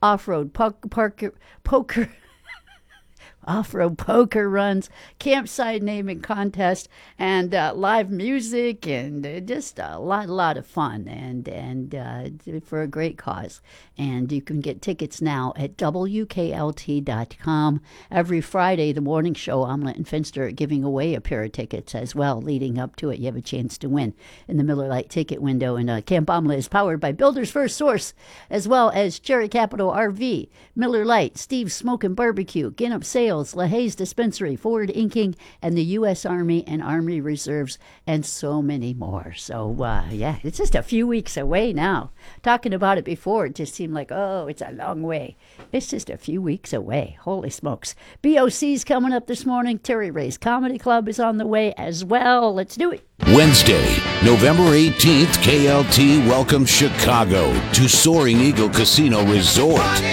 off-road poker off-road poker runs, campsite naming contest, and live music, and just a lot of fun, and for a great cause. And you can get tickets now at WKLT.com. Every Friday, the morning show, Omelet and Finster are giving away a pair of tickets as well. Leading up to it, you have a chance to win in the Miller Lite ticket window. And Camp Omelet is powered by Builders First Source, as well as Cherry Capital RV, Miller Lite, Steve's Smokin' Barbecue, Ginup Sales, LaHaye's Dispensary, Forward Inking, and the U.S. Army and Army Reserves, and so many more. So, yeah, it's just a few weeks away now. Talking about it before, it just seemed like, oh, it's a long way. It's just a few weeks away. Holy smokes. BOC's coming up this morning. Terry Ray's Comedy Club is on the way as well. Let's do it. Wednesday, November 18th, KLT welcomes Chicago to Soaring Eagle Casino Resort.